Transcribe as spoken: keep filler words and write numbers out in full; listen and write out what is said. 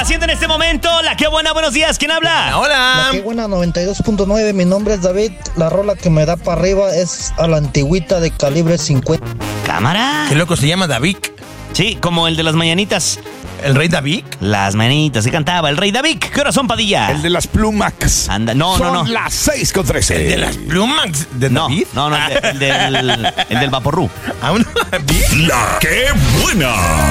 complaciendo en este momento. La Qué Buena, buenos días. ¿Quién habla? Hola. La Qué Buena noventa y dos punto nueve, mi nombre es David. La rola que me da para arriba es a la antigüita de calibre cincuenta. ¿Cámara? Qué loco se llama David. Sí, como el de las mañanitas. ¿El rey David? Las mañanitas, se cantaba el rey David. ¿Qué horas son, Padilla? El de las plumas. Anda, no, Son no, no. las seis con trece. ¿El de las plumas de No, David? no, no, el, de- el del, el del Vaporru. ¿A un David? La Qué Buena.